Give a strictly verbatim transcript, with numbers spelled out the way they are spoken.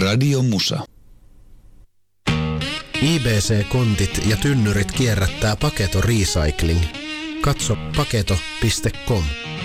Radio Musa. I B C-kontit ja tynnyrit kierrättää Paketo Recycling. Katso paketo piste com.